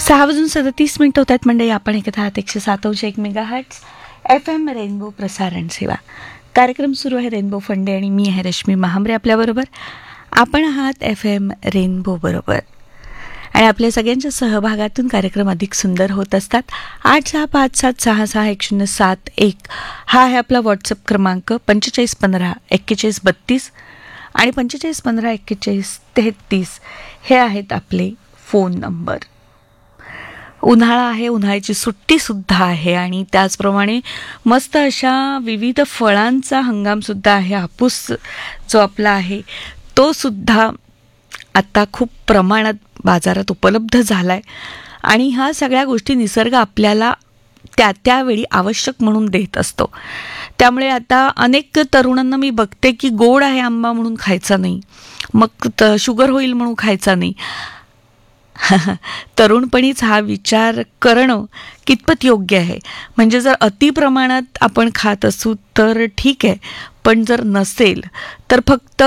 6:37 होत आहेत मंडळी. आपण ऐकत आहात 107.1 मेगाहर्ट्झ FM रेनबो प्रसारण सेवा. कार्यक्रम सुरू आहे रेनबो फंडे आणि मी आहे रश्मी महांबरे आपल्याबरोबर. आपण आहात FM रेनबो बरोबर आणि आपल्या सगळ्यांच्या सहभागातून कार्यक्रम अधिक सुंदर होत असतात. 8657661071 हा आहे आपला व्हॉट्सअप क्रमांक. 45154132 आणि 45154133 हे आहेत आपले फोन नंबर. उन्हाळा आहे, उन्हाळ्याची सुट्टीसुद्धा आहे आणि त्याचप्रमाणे मस्त अशा विविध फळांचा हंगामसुद्धा आहे. हापूस जो आपला आहे तो सुद्धा आता खूप प्रमाणात बाजारात उपलब्ध झाला आहे आणि ह्या सगळ्या गोष्टी निसर्ग आपल्याला त्यावेळी आवश्यक म्हणून देत असतो. त्यामुळे आता अनेक तरुणांना मी बघते की गोड आहे आंबा म्हणून खायचा नाही, मग शुगर होईल म्हणून खायचा नाही. तरुणपणीच हा विचार करणं कितपत योग्य आहे? म्हणजे जर अति प्रमाणात आपण खात असू तर ठीक आहे, पण जर नसेल तर फक्त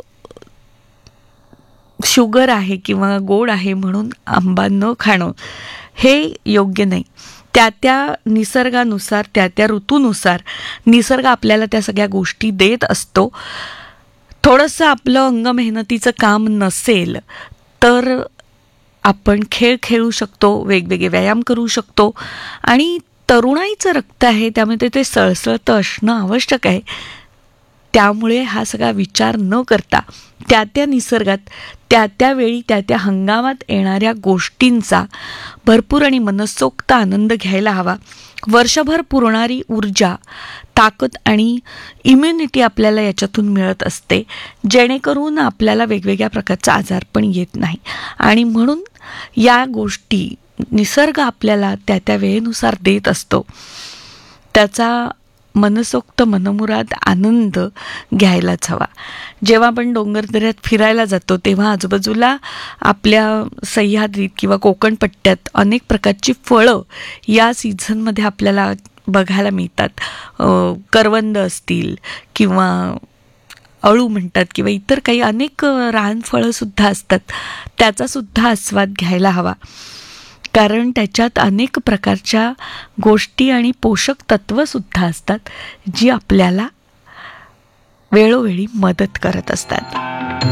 शुगर आहे किंवा गोड आहे म्हणून आंबा न खाणं हे योग्य नाही. त्या निसर्गानुसार त्या ऋतूनुसार निसर्ग आपल्याला त्या सगळ्या गोष्टी देत असतो. थोडंसं आपलं अंग मेहनतीचं काम नसेल तर आपण खेळ खेळू शकतो, वेगवेगळे व्यायाम करू शकतो आणि तरुणाईचं रक्त आहे त्यामुळे ते सळसळतं असणं आवश्यक आहे. त्यामुळे हा सगळा विचार न करता त्या निसर्गात त्यावेळी त्या हंगामात येणाऱ्या गोष्टींचा भरपूर आणि मनसोक्त आनंद घ्यायला हवा. वर्षभर पुरणारी ऊर्जा, ताकद आणि इम्युनिटी आपल्याला याच्यातून मिळत असते, जेणेकरून आपल्याला वेगवेगळ्या प्रकारचा आजार पण येत नाही. आणि म्हणून या गोष्टी निसर्ग आपल्याला त्या वेळेनुसार देत असतो. त्याचा मनसोक्त मनमुराद आनंद घ्यायलाच हवा. जेव्हा आपण डोंगरदऱ्यात फिरायला जातो तेव्हा आजूबाजूला आपल्या सह्याद्रीत किंवा कोकण पट्ट्यात अनेक प्रकारची फळं या सीझनमध्ये आपल्याला बघायला मिळतात. करवंद असतील किंवा अळू म्हणतात किंवा इतर काही अनेक रानफळंसुद्धा असतात. त्याचासुद्धा आस्वाद घ्यायला हवा, कारण त्याच्यात अनेक प्रकारच्या गोष्टी आणि पोषक तत्वसुद्धा असतात जी आपल्याला वेळोवेळी मदत करत असतात.